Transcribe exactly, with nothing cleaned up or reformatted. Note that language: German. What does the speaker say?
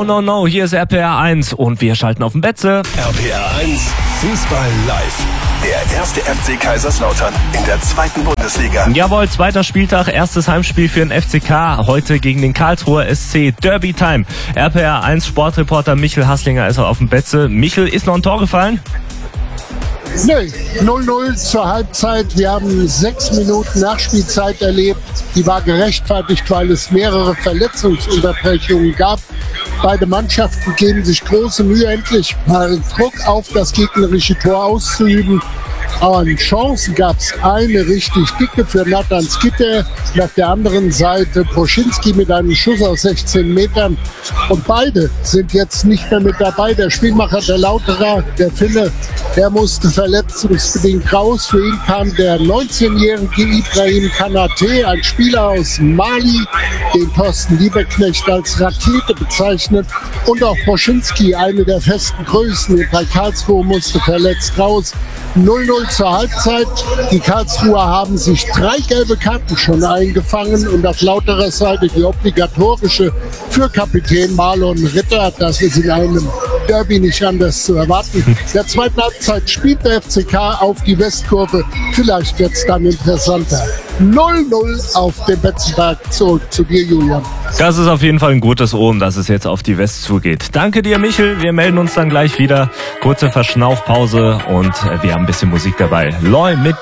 No, no, no, hier ist R P R eins und wir schalten auf den Betze. R P R eins Fußball live. Der erste F C Kaiserslautern in der zweiten Bundesliga. Jawohl, zweiter Spieltag, erstes Heimspiel für den F C K. Heute gegen den Karlsruher S C. Derby Time. R P R eins Sportreporter Michel Hasslinger ist auf dem Betze. Michel, ist noch ein Tor gefallen? Nee, null null zur Halbzeit. Wir haben sechs Minuten Nachspielzeit erlebt. Die war gerechtfertigt, weil es mehrere Verletzungsunterbrechungen gab. Beide Mannschaften geben sich große Mühe, endlich mal Druck auf das gegnerische Tor auszuüben. Aber an Chancen gab es eine richtig dicke für Nathan Skitte und auf der anderen Seite Proschinski mit einem Schuss aus sechzehn Metern. Und beide sind jetzt nicht mehr mit dabei. Der Spielmacher, der Lauterer, der Finne, der musste verletzungsbedingt raus. Für ihn kam der neunzehnjährige Ibrahim Kanate, ein Spieler aus Mali, den Thorsten Lieberknecht als Rakete bezeichnet. Und auch Proschinski, eine der festen Größen bei Karlsruhe, musste verletzt raus. null null zur Halbzeit. Die Karlsruher haben sich drei gelbe Karten schon eingefangen und auf Lauterer Seite die obligatorische für Kapitän Marlon Ritter. Das ist in einem Derby nicht anders zu erwarten. Der zweiten Halbzeit spielt der F C K auf die Westkurve. Vielleicht wird es dann interessanter. null null auf dem Betzenberg. Zurück zu dir, Julian. Das ist auf jeden Fall ein gutes Omen, dass es jetzt auf die West zugeht. Danke dir, Michel. Wir melden uns dann gleich wieder. Kurze Verschnaufpause und wir haben ein bisschen Musik dabei. Loy mit